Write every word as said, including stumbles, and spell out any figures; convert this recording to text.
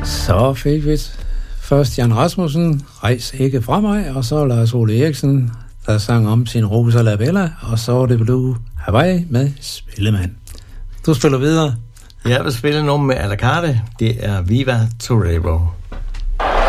Så fik vi først Jan Rasmussen, Rejs ikke fra mig, og så Lars Ole Eriksen, der sang om sin Rosa La Bella, og så var det Blue Hawaii med Spillemand. Du spiller videre. Jeg vil spille nummer med a la carte. Det er Viva Torero.